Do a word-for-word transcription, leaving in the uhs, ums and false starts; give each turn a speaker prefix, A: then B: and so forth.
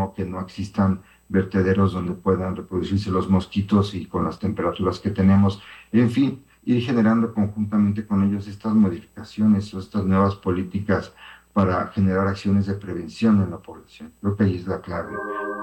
A: no, que no existan vertederos donde puedan reproducirse los mosquitos y con las temperaturas que tenemos. En fin, ir generando conjuntamente con ellos estas modificaciones o estas nuevas políticas para generar acciones de prevención en la población. Creo que ahí es la clave.